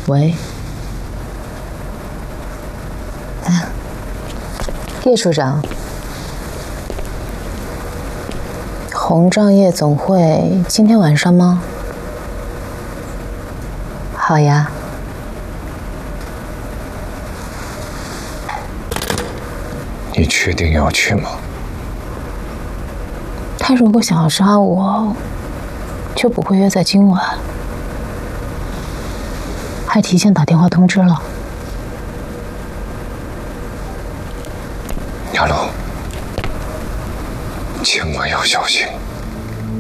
喂，叶处长，红杖夜总会今天晚上吗？好呀。 你确定要去吗？ 他如果想要杀我，就不会约在今晚，还提前打电话通知了。 亚龙，千万要小心。